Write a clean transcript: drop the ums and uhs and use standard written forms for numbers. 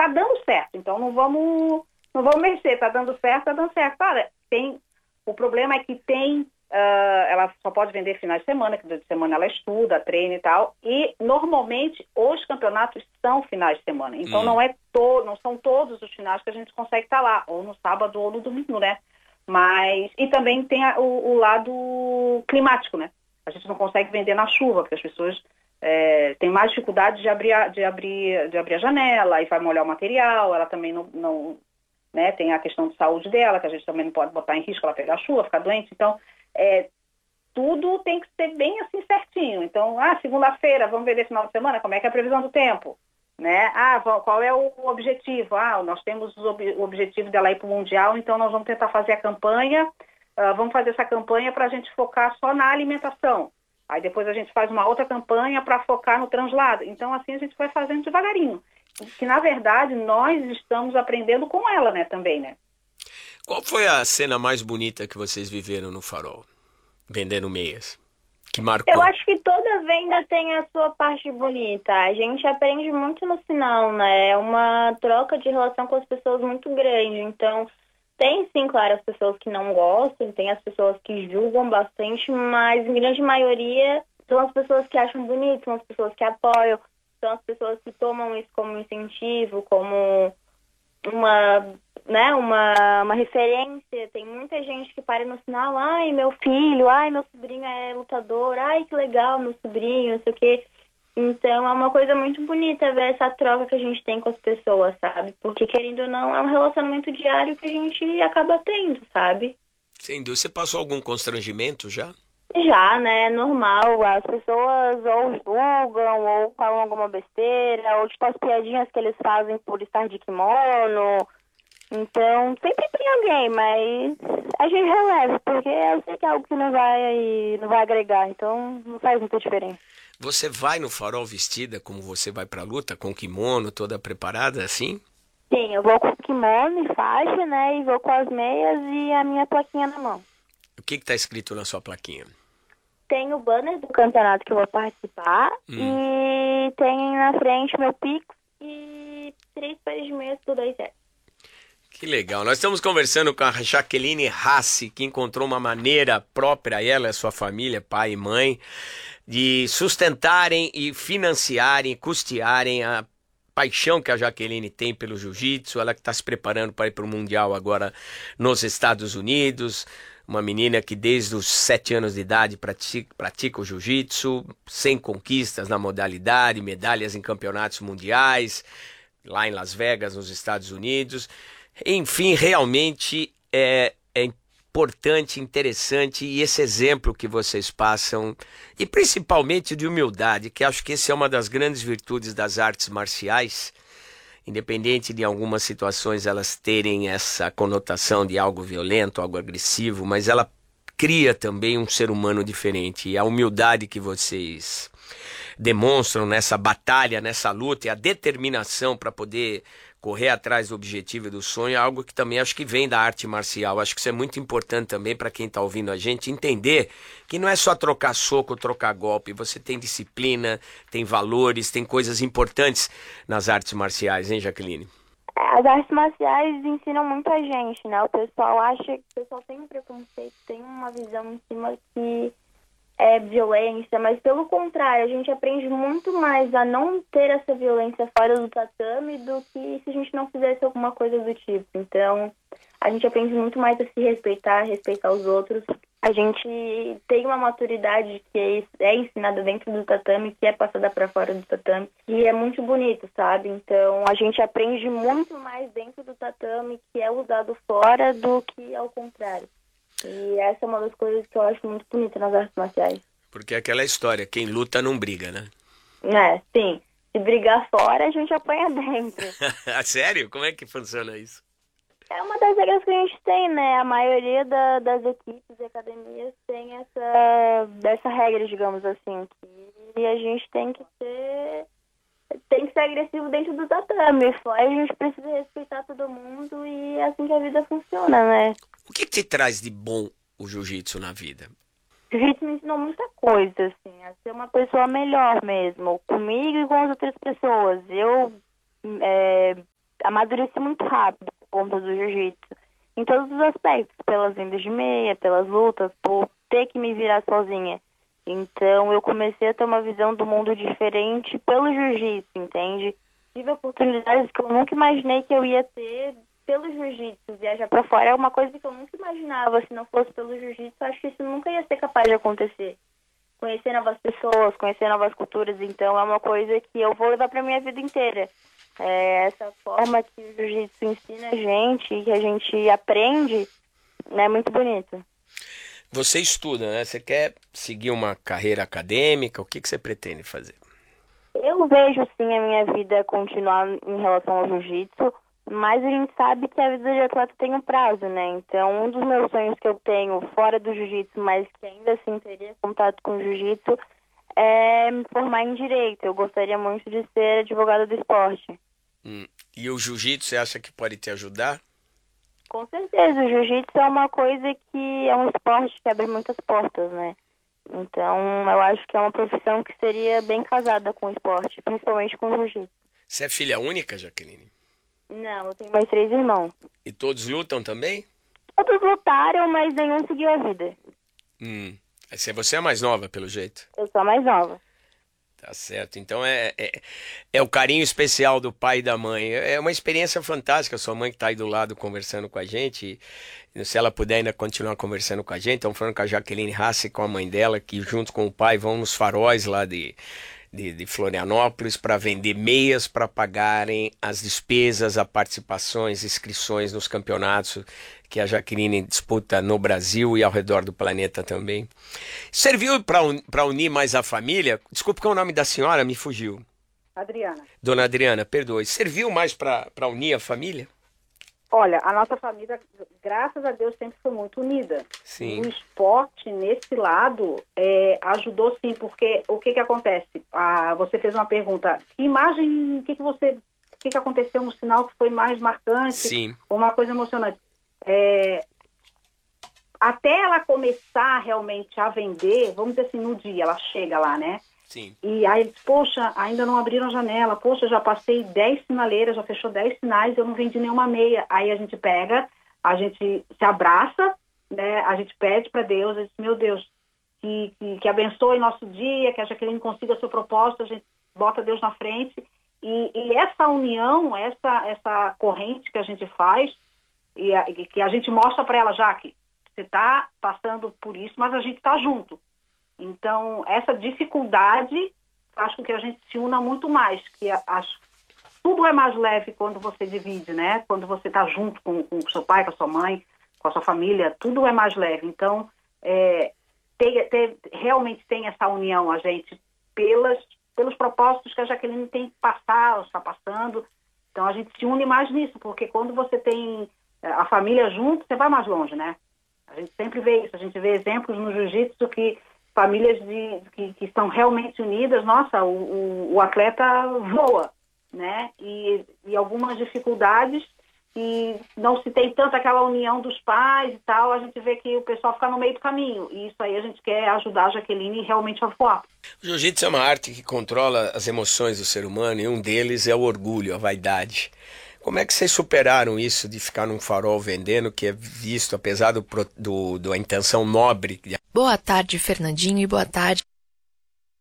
tá dando certo, então não vamos mexer, tá dando certo, tá dando certo. Cara, o problema é que ela só pode vender finais de semana, que de semana ela estuda, treina e tal, e normalmente os campeonatos são finais de semana, então não são todos os finais que a gente consegue estar lá, ou no sábado ou no domingo, né? E também tem o lado climático, né? A gente não consegue vender na chuva, porque as pessoas têm mais dificuldade de abrir a janela, e vai molhar o material, ela também não né? Tem a questão de saúde dela, que a gente também não pode botar em risco ela pegar chuva, ficar doente, então tudo tem que ser bem assim certinho. Então, segunda-feira, vamos ver esse final de semana, como é que é a previsão do tempo? Né? Qual é o objetivo? Nós temos o objetivo dela ir para o Mundial, então nós vamos tentar fazer a campanha, vamos fazer essa campanha para a gente focar só na alimentação. Aí depois a gente faz uma outra campanha para focar no translado. Então, assim, a gente vai fazendo devagarinho. Que, na verdade, nós estamos aprendendo com ela, né, também, né? Qual foi a cena mais bonita que vocês viveram no Farol, vendendo meias? Que marcou? Eu acho que toda venda tem a sua parte bonita. A gente aprende muito no final, né? É uma troca de relação com as pessoas muito grande. Então, tem sim, claro, as pessoas que não gostam, tem as pessoas que julgam bastante, mas em grande maioria são as pessoas que acham bonito, são as pessoas que apoiam, são as pessoas que tomam isso como incentivo, como uma referência. Tem muita gente que para no sinal, ai, meu filho, ai, meu sobrinho é lutador, ai, que legal, meu sobrinho, não sei o quê. Então, é uma coisa muito bonita ver essa troca que a gente tem com as pessoas, sabe? Porque, querendo ou não, é um relacionamento diário que a gente acaba tendo, sabe? Sem dúvida. Você passou algum constrangimento já? Já, né? É normal. As pessoas ou julgam, ou falam alguma besteira, ou tipo as piadinhas que eles fazem por estar de kimono. Então, sempre tem alguém, mas a gente releva, porque eu sei que é algo que não vai agregar, então não faz muita diferença. Você vai no Farol vestida como você vai pra luta, com kimono, toda preparada assim? Sim, eu vou com kimono e faixa, né, e vou com as meias e a minha plaquinha na mão. O que tá escrito na sua plaquinha? Tem o banner do campeonato que eu vou participar e tem na frente meu Pix e 3 pares de meias por 2 reais. Que legal. Nós estamos conversando com a Jaqueline Rassi, que encontrou uma maneira própria, ela e a sua família, pai e mãe, de sustentarem e financiarem, custearem a paixão que a Jaqueline tem pelo jiu-jitsu. Ela que está se preparando para ir para o Mundial agora nos Estados Unidos. Uma menina que desde os 7 anos de idade pratica o jiu-jitsu, sem conquistas na modalidade, medalhas em campeonatos mundiais, lá em Las Vegas, nos Estados Unidos. Enfim, realmente é importante, interessante, e esse exemplo que vocês passam, e principalmente de humildade, que acho que essa é uma das grandes virtudes das artes marciais, independente de algumas situações elas terem essa conotação de algo violento, algo agressivo, mas ela cria também um ser humano diferente, e a humildade que vocês demonstram nessa batalha, nessa luta, e a determinação para poder correr atrás do objetivo e do sonho é algo que também acho que vem da arte marcial. Acho que isso é muito importante também para quem está ouvindo a gente entender que não é só trocar soco, trocar golpe. Você tem disciplina, tem valores, tem coisas importantes nas artes marciais, hein, Jaqueline? As artes marciais ensinam muito a gente, né? O pessoal tem um preconceito, tem uma visão em cima que é violência, mas pelo contrário, a gente aprende muito mais a não ter essa violência fora do tatame do que se a gente não fizesse alguma coisa do tipo. Então, a gente aprende muito mais a se respeitar os outros. A gente tem uma maturidade que é ensinada dentro do tatame, que é passada para fora do tatame, e é muito bonito, sabe? Então, a gente aprende muito mais dentro do tatame, que é usado fora, do que ao contrário. E essa é uma das coisas que eu acho muito bonita nas artes marciais. Porque é aquela história, quem luta não briga, né? Sim. Se brigar fora, a gente apanha dentro. Sério? Como é que funciona isso? É uma das regras que a gente tem, né? A maioria das equipes e academias tem essa regra, digamos assim. Que a gente tem que ser agressivo dentro do tatame. Fora a gente precisa respeitar todo mundo e é assim que a vida funciona, né? O que te traz de bom o jiu-jitsu na vida? O jiu-jitsu me ensinou muita coisa, assim, a ser uma pessoa melhor mesmo, comigo e com as outras pessoas. Eu amadureci muito rápido por conta do jiu-jitsu. Em todos os aspectos, pelas vendas de meia, pelas lutas, por ter que me virar sozinha. Então, eu comecei a ter uma visão do mundo diferente pelo jiu-jitsu, entende? Tive oportunidades que eu nunca imaginei que eu ia ter pelo jiu-jitsu. Viajar pra fora é uma coisa que eu nunca imaginava. Se não fosse pelo jiu-jitsu, acho que isso nunca ia ser capaz de acontecer. Conhecer novas pessoas, conhecer novas culturas, então é uma coisa que eu vou levar pra minha vida inteira. Essa forma que o jiu-jitsu ensina a gente, que a gente aprende, é muito bonito. Você estuda, né? Você quer seguir uma carreira acadêmica? O que você pretende fazer? Eu vejo, sim, a minha vida continuar em relação ao jiu-jitsu, mas a gente sabe que a vida de atleta tem um prazo, né? Então, um dos meus sonhos que eu tenho fora do jiu-jitsu, mas que ainda assim teria contato com o jiu-jitsu, é me formar em direito. Eu gostaria muito de ser advogada do esporte. E o jiu-jitsu, você acha que pode te ajudar? Com certeza, o jiu-jitsu é uma coisa que é um esporte que abre muitas portas, né? Então, eu acho que é uma profissão que seria bem casada com o esporte, principalmente com o jiu-jitsu. Você é filha única, Jaqueline? Não, eu tenho mais 3 irmãos. E todos lutam também? Todos lutaram, mas nenhum seguiu a vida. Você é mais nova, pelo jeito? Eu sou a mais nova. Tá certo. Então é o carinho especial do pai e da mãe. É uma experiência fantástica. Sua mãe que está aí do lado conversando com a gente. E se ela puder ainda continuar conversando com a gente. Estamos falando com a Jaqueline Hasse, com a mãe dela, que junto com o pai vão nos faróis lá de Florianópolis para vender meias para pagarem as despesas, as participações, inscrições nos campeonatos que a Jaqueline disputa no Brasil e ao redor do planeta também. Serviu para unir mais a família? Desculpe, que é o nome da senhora me fugiu. Adriana. Dona Adriana, perdoe. Serviu mais para unir a família? Olha, a nossa família, graças a Deus, sempre foi muito unida. Sim. O esporte, nesse lado, ajudou sim, porque o que acontece? Você fez uma pergunta, que imagem, o que aconteceu no sinal que foi mais marcante? Sim. Uma coisa emocionante. Até ela começar realmente a vender, vamos dizer assim, no dia, ela chega lá, né? Sim. E aí, poxa, ainda não abriram a janela, poxa, já passei 10 sinaleiras, já fechou 10 sinais, eu não vendi nenhuma meia. Aí a gente pega, a gente se abraça, né? A gente pede para Deus, a gente, meu Deus, que abençoe nosso dia, que a Jaqueline consiga seu propósito, a gente bota Deus na frente. E essa união, essa corrente que a gente faz, e que a gente mostra para ela, Jaque, você está passando por isso, mas a gente está junto. Então, essa dificuldade faz com que a gente se una muito mais, que tudo é mais leve quando você divide, né? Quando você está junto com o seu pai, com a sua mãe, com a sua família, tudo é mais leve. Então, realmente tem essa união, a gente, pelos propósitos que a Jaqueline tem que passar, ou está passando. Então, a gente se une mais nisso, porque quando você tem a família junto, você vai mais longe, né? A gente sempre vê isso, a gente vê exemplos no jiu-jitsu que famílias que estão realmente unidas, nossa, o atleta voa, né? E algumas dificuldades, e não se tem tanto aquela união dos pais e tal, a gente vê que o pessoal fica no meio do caminho. E isso aí a gente quer ajudar a Jaqueline realmente a voar. O jiu-jitsu é uma arte que controla as emoções do ser humano, e um deles é o orgulho, a vaidade. Como é que vocês superaram isso de ficar num farol vendendo, que é visto, apesar da intenção nobre? Boa tarde, Fernandinho, e boa tarde